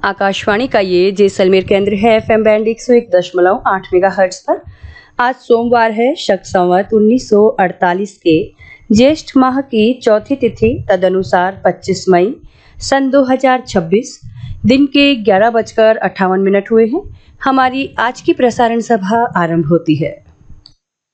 आकाशवाणी का ये जैसलमेर केंद्र है FM बैंड 101.8 मेगाहर्ट्ज पर। आज सोमवार है शक संवत 1948 के ज्येष्ठ माह की चौथी तिथि तदनुसार 25 मई सन 2026 दिन के 11:58 हुए हैं। हमारी आज की प्रसारण सभा आरंभ होती है।